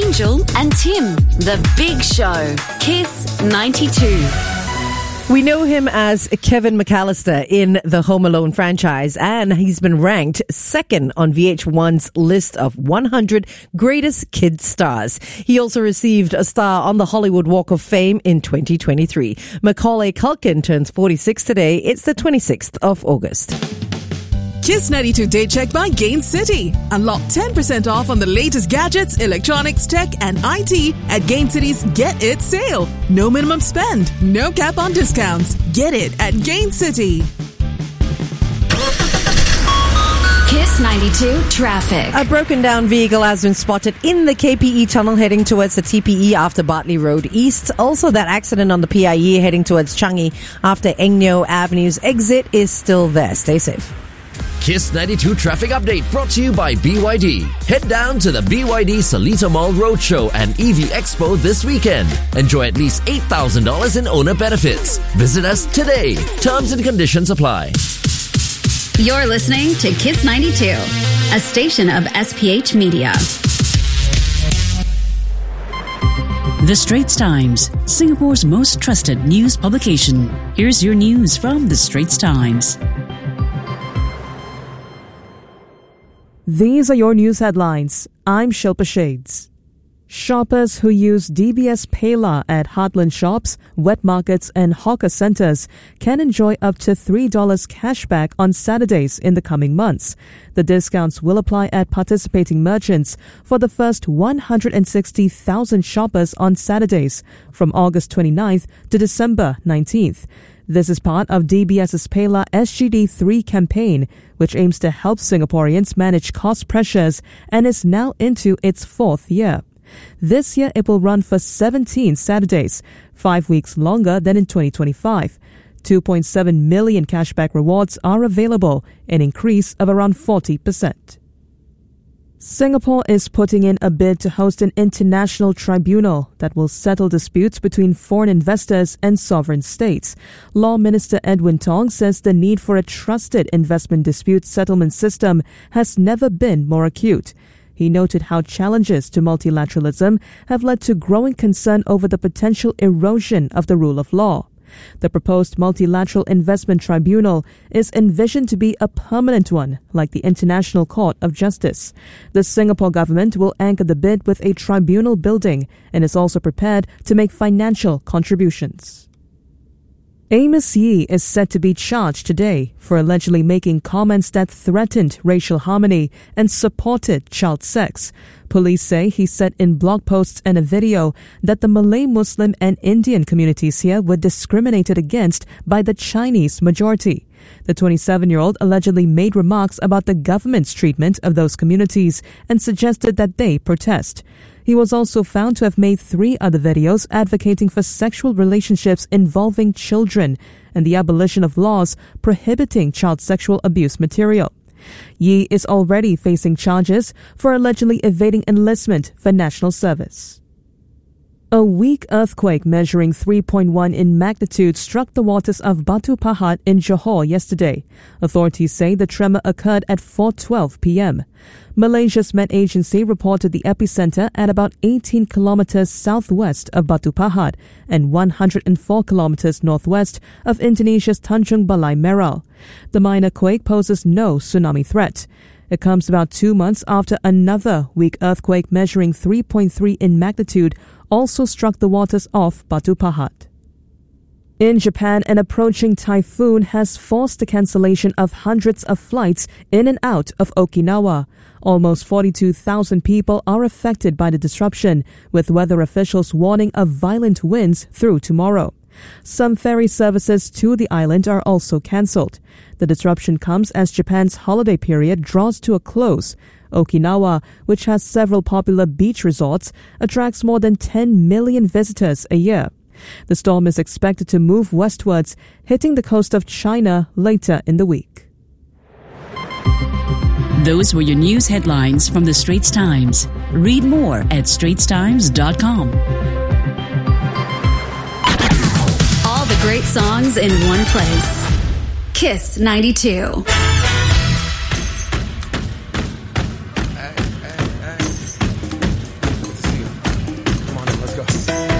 Angel and Tim. The Big Show. Kiss 92. We know him as Kevin McAllister in the Home Alone franchise, and he's been ranked second on VH1's list of 100 greatest kid stars. He also received a star on the Hollywood Walk of Fame in 2023. Macaulay Culkin turns 46 today. It's the 26th of August. Kiss 92 Day Check by Gain City. Unlock 10% off on the latest gadgets, electronics, tech, and IT at Gain City's Get It sale. No minimum spend, no cap on discounts. Get it at Gain City. Kiss 92 traffic. A broken down vehicle has been spotted in the KPE tunnel heading towards the TPE after Bartley Road East. Also, that accident on the PIE heading towards Changi after Engneo Avenue's exit is still there. Stay safe. Kiss 92 traffic update brought to you by BYD. Head down to the BYD Seletar Mall Roadshow and EV Expo this weekend. Enjoy at least $8,000 in owner benefits. Visit us today. Terms and conditions apply. You're listening to Kiss 92, a station of SPH Media. The Straits Times, Singapore's most trusted news publication. Here's your news from The Straits Times. These are your news headlines. I'm Shilpa Shades. Shoppers who use DBS PayLah at Heartland shops, wet markets and hawker centres can enjoy up to $3 cashback on Saturdays in the coming months. The discounts will apply at participating merchants for the first 160,000 shoppers on Saturdays from August 29th to December 19th. This is part of DBS's PayLah SGD3 campaign, which aims to help Singaporeans manage cost pressures and is now into its fourth year. This year, it will run for 17 Saturdays, 5 weeks longer than in 2025. 2.7 million cashback rewards are available, an increase of around 40%. Singapore is putting in a bid to host an international tribunal that will settle disputes between foreign investors and sovereign states. Law Minister Edwin Tong says the need for a trusted investment dispute settlement system has never been more acute. He noted how challenges to multilateralism have led to growing concern over the potential erosion of the rule of law. The proposed multilateral investment tribunal is envisioned to be a permanent one, like the International Court of Justice. The Singapore government will anchor the bid with a tribunal building and is also prepared to make financial contributions. Amos Yee is set to be charged today for allegedly making comments that threatened racial harmony and supported child sex. Police say he said in blog posts and a video that the Malay, Muslim and Indian communities here were discriminated against by the Chinese majority. The 27-year-old allegedly made remarks about the government's treatment of those communities and suggested that they protest. He was also found to have made 3 other videos advocating for sexual relationships involving children and the abolition of laws prohibiting child sexual abuse material. Yee is already facing charges for allegedly evading enlistment for national service. A weak earthquake measuring 3.1 in magnitude struck the waters of Batu Pahat in Johor yesterday. Authorities say the tremor occurred at 4:12 p.m. Malaysia's Met Agency reported the epicenter at about 18 kilometers southwest of Batu Pahat and 104 kilometers northwest of Indonesia's Tanjung Balai Meral. The minor quake poses no tsunami threat. It comes about 2 months after another weak earthquake measuring 3.3 in magnitude also struck the waters off Batu Pahat. In Japan, an approaching typhoon has forced the cancellation of hundreds of flights in and out of Okinawa. Almost 42,000 people are affected by the disruption, with weather officials warning of violent winds through tomorrow. Some ferry services to the island are also cancelled. The disruption comes as Japan's holiday period draws to a close. Okinawa, which has several popular beach resorts, attracts more than 10 million visitors a year. The storm is expected to move westwards, hitting the coast of China later in the week. Those were your news headlines from The Straits Times. Read more at straitstimes.com. All the great songs in one place. Kiss 92.